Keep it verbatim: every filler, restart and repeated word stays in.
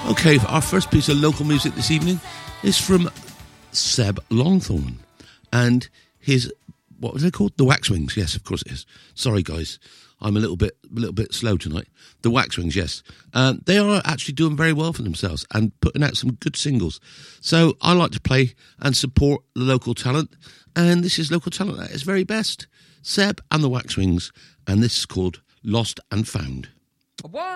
Okay, our first piece of local music this evening is from Seb Longthorne and his, what was it called? The Waxwings. Yes, of course it is. Sorry, guys, I'm a little bit, a little bit slow tonight. The Waxwings, yes, um, they are actually doing very well for themselves and putting out some good singles. So I like to play and support the local talent, and this is local talent at its very best. Seb and the Waxwings, and this is called Lost and Found. What?